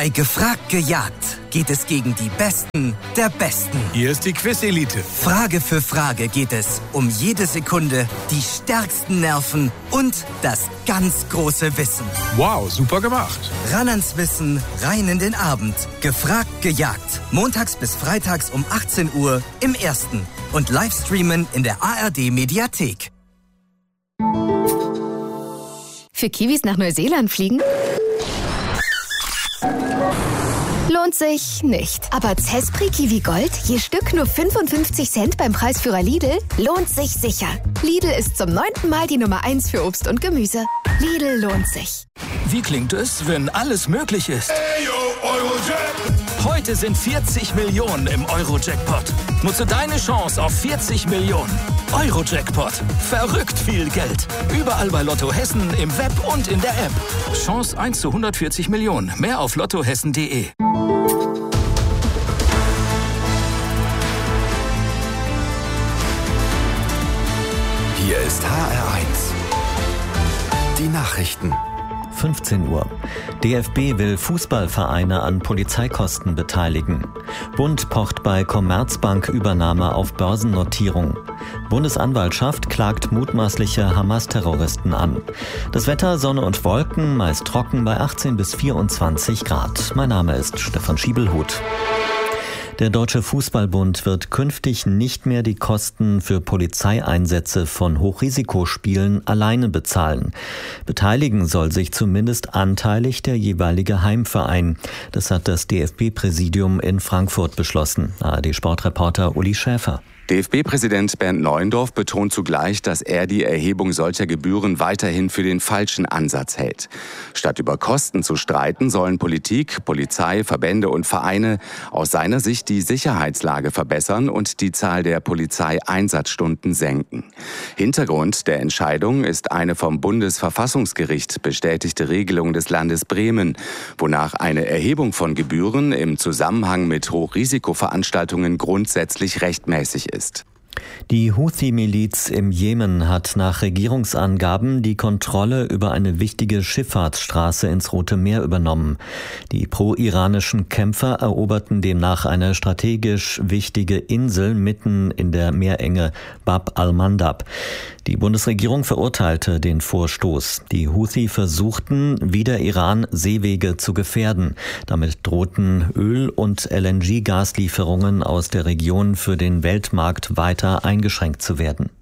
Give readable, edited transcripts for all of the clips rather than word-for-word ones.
Bei Gefragt gejagt geht es gegen die Besten der Besten. Hier ist die Quiz-Elite. Frage für Frage geht es um jede Sekunde, die stärksten Nerven und das ganz große Wissen. Wow, super gemacht. Ran ans Wissen, rein in den Abend. Gefragt gejagt. Montags bis freitags um 18 Uhr im Ersten. Und Livestreamen in der ARD-Mediathek. Für Kiwis nach Neuseeland fliegen? Lohnt sich nicht. Aber Zespri Kiwi Gold, je Stück nur 55 Cent beim Preisführer Lidl, lohnt sich sicher. Lidl ist zum 9. Mal die Nummer 1 für Obst und Gemüse. Lidl lohnt sich. Wie klingt es, wenn alles möglich ist? Heute sind 40 Millionen im Euro-Jackpot. Nutze deine Chance auf 40 Millionen. Euro-Jackpot. Verrückt viel Geld. Überall bei Lotto Hessen, im Web und in der App. Chance 1 zu 140 Millionen. Mehr auf lottohessen.de. Hier ist HR1. Die Nachrichten. 15 Uhr. DFB will Fußballvereine an Polizeikosten beteiligen. Bund pocht bei Commerzbank-Übernahme auf Börsennotierung. Bundesanwaltschaft klagt mutmaßliche Hamas-Terroristen an. Das Wetter, Sonne und Wolken, meist trocken bei 18 bis 24 Grad. Mein Name ist Stefan Schiebelhut. Der Deutsche Fußballbund wird künftig nicht mehr die Kosten für Polizeieinsätze von Hochrisikospielen alleine bezahlen. Beteiligen soll sich zumindest anteilig der jeweilige Heimverein. Das hat das DFB-Präsidium in Frankfurt beschlossen. ARD-Sportreporter Uli Schäfer. DFB-Präsident Bernd Neuendorf betont zugleich, dass er die Erhebung solcher Gebühren weiterhin für den falschen Ansatz hält. Statt über Kosten zu streiten, sollen Politik, Polizei, Verbände und Vereine aus seiner Sicht die Sicherheitslage verbessern und die Zahl der Polizeieinsatzstunden senken. Hintergrund der Entscheidung ist eine vom Bundesverfassungsgericht bestätigte Regelung des Landes Bremen, wonach eine Erhebung von Gebühren im Zusammenhang mit Hochrisikoveranstaltungen grundsätzlich rechtmäßig ist. Die Houthi-Miliz im Jemen hat nach Regierungsangaben die Kontrolle über eine wichtige Schifffahrtsstraße ins Rote Meer übernommen. Die pro-iranischen Kämpfer eroberten demnach eine strategisch wichtige Insel mitten in der Meerenge Bab al-Mandab. Die Bundesregierung verurteilte den Vorstoß. Die Houthi versuchten, wie der Iran Seewege zu gefährden. Damit drohten Öl- und LNG-Gaslieferungen aus der Region für den Weltmarkt weiter eingeschränkt zu werden.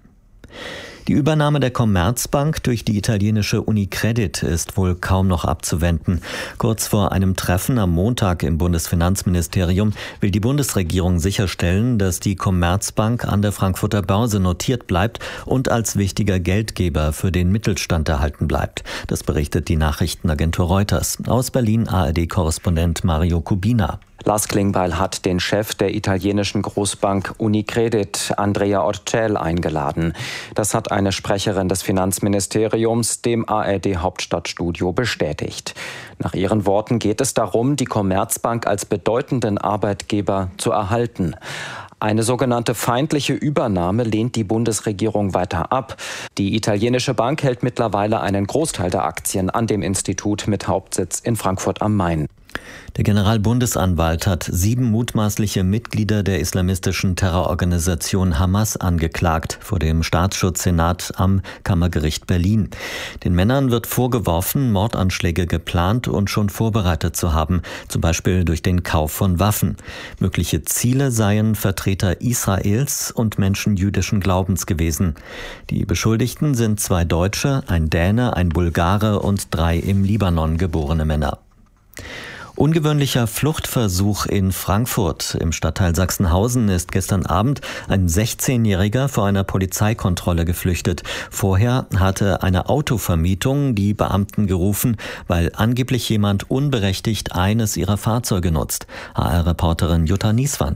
Die Übernahme der Commerzbank durch die italienische Unicredit ist wohl kaum noch abzuwenden. Kurz vor einem Treffen am Montag im Bundesfinanzministerium will die Bundesregierung sicherstellen, dass die Commerzbank an der Frankfurter Börse notiert bleibt und als wichtiger Geldgeber für den Mittelstand erhalten bleibt. Das berichtet die Nachrichtenagentur Reuters. Aus Berlin ARD-Korrespondent Mario Kubina. Lars Klingbeil hat den Chef der italienischen Großbank Unicredit, Andrea Orcel, eingeladen. Das hat eine Sprecherin des Finanzministeriums dem ARD-Hauptstadtstudio bestätigt. Nach ihren Worten geht es darum, die Commerzbank als bedeutenden Arbeitgeber zu erhalten. Eine sogenannte feindliche Übernahme lehnt die Bundesregierung weiter ab. Die italienische Bank hält mittlerweile einen Großteil der Aktien an dem Institut mit Hauptsitz in Frankfurt am Main. Der Generalbundesanwalt hat 7 mutmaßliche Mitglieder der islamistischen Terrororganisation Hamas angeklagt vor dem Staatsschutzsenat am Kammergericht Berlin. Den Männern wird vorgeworfen, Mordanschläge geplant und schon vorbereitet zu haben, zum Beispiel durch den Kauf von Waffen. Mögliche Ziele seien Vertreter Israels und Menschen jüdischen Glaubens gewesen. Die Beschuldigten sind 2 Deutsche, ein Däne, ein Bulgare und 3 im Libanon geborene Männer. Ungewöhnlicher Fluchtversuch in Frankfurt. Im Stadtteil Sachsenhausen ist gestern Abend ein 16-Jähriger vor einer Polizeikontrolle geflüchtet. Vorher hatte eine Autovermietung die Beamten gerufen, weil angeblich jemand unberechtigt eines ihrer Fahrzeuge nutzt. HR-Reporterin Jutta Nieswand.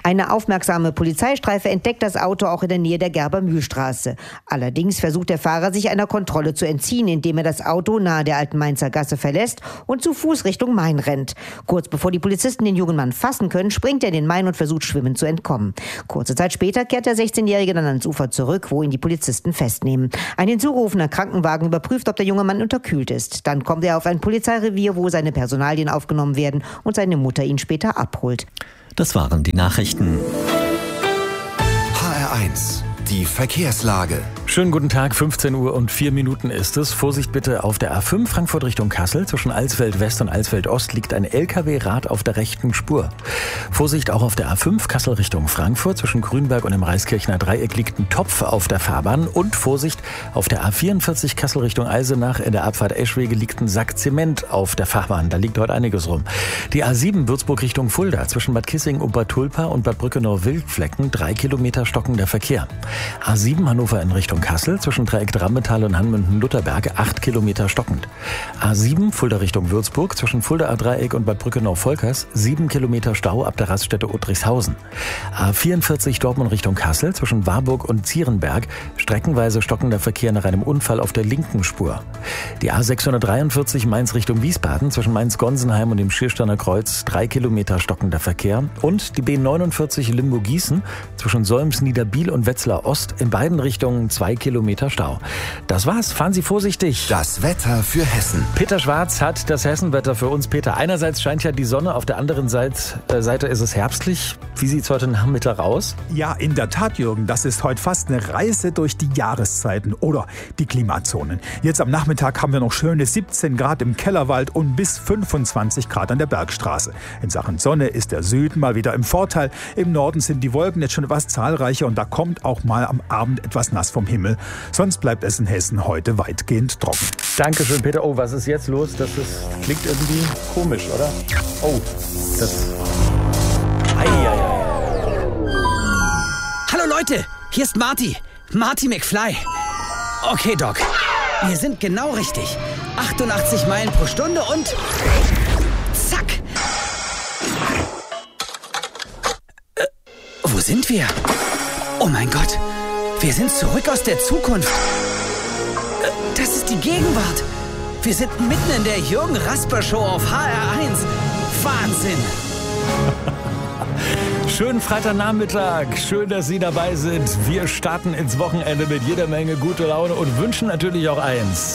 Eine aufmerksame Polizeistreife entdeckt das Auto auch in der Nähe der Gerber-Mühl-Straße. Allerdings versucht der Fahrer, sich einer Kontrolle zu entziehen, indem er das Auto nahe der Alten Mainzer Gasse verlässt und zu Fuß Richtung Main rennt. Kurz bevor die Polizisten den jungen Mann fassen können, springt er in den Main und versucht schwimmend zu entkommen. Kurze Zeit später kehrt der 16-Jährige dann ans Ufer zurück, wo ihn die Polizisten festnehmen. Ein hinzugerufener Krankenwagen überprüft, ob der junge Mann unterkühlt ist. Dann kommt er auf ein Polizeirevier, wo seine Personalien aufgenommen werden und seine Mutter ihn später abholt. Das waren die Nachrichten. HR1, die Verkehrslage. Schönen guten Tag, 15 Uhr und 4 Minuten ist es. Vorsicht bitte auf der A5 Frankfurt Richtung Kassel. Zwischen Alsfeld West und Alsfeld Ost liegt ein LKW-Rad auf der rechten Spur. Vorsicht auch auf der A5 Kassel Richtung Frankfurt. Zwischen Grünberg und dem Reiskirchner Dreieck liegt ein Topf auf der Fahrbahn. Und Vorsicht auf der A44 Kassel Richtung Eisenach. In der Abfahrt Eschwege liegt ein Sack Zement auf der Fahrbahn. Da liegt heute einiges rum. Die A7 Würzburg Richtung Fulda. Zwischen Bad Kissing und Bad Tulpa und Bad Brückenau-Wildflecken 3 Kilometer stockender Verkehr. A7 Hannover in Richtung Kassel, zwischen Dreieck Drammetal und Hanmünden-Lutherberge 8 Kilometer stockend. A7 Fulda Richtung Würzburg, zwischen Fuldaer Dreieck und Bad Brückenau-Volkers 7 Kilometer Stau ab der Raststätte Uttrichshausen. A44 Dortmund Richtung Kassel, zwischen Warburg und Zierenberg streckenweise stockender Verkehr nach einem Unfall auf der linken Spur. Die A643 Mainz Richtung Wiesbaden, zwischen Mainz-Gonsenheim und dem Schiersteiner Kreuz 3 Kilometer stockender Verkehr. Und die B49 Limburg-Gießen, zwischen Solms-Niederbiel und Wetzlar Ost in beiden Richtungen 2 Kilometer Stau. Das war's. Fahren Sie vorsichtig. Das Wetter für Hessen. Peter Schwarz hat das Hessenwetter für uns. Peter, einerseits scheint ja die Sonne, auf der anderen Seite ist es herbstlich. Wie sieht's heute Nachmittag aus? Ja, in der Tat, Jürgen. Das ist heute fast eine Reise durch die Jahreszeiten oder die Klimazonen. Jetzt am Nachmittag haben wir noch schöne 17 Grad im Kellerwald und bis 25 Grad an der Bergstraße. In Sachen Sonne ist der Süden mal wieder im Vorteil. Im Norden sind die Wolken jetzt schon etwas zahlreicher und da kommt auch mal am Abend etwas nass vom Himmel. Sonst bleibt es in Hessen heute weitgehend trocken. Dankeschön, Peter. Oh, was ist jetzt los? Klingt irgendwie komisch, oder? Oh, das... Hallo Leute, hier ist Marty McFly. Okay, Doc, wir sind genau richtig. 88 Meilen pro Stunde und... zack! Wo sind wir? Oh mein Gott, wir sind zurück aus der Zukunft. Das ist die Gegenwart. Wir sind mitten in der Jürgen Rasper Show auf HR1. Wahnsinn! Schönen Freitagnachmittag. Schön, dass Sie dabei sind. Wir starten ins Wochenende mit jeder Menge gute Laune und wünschen natürlich auch eins.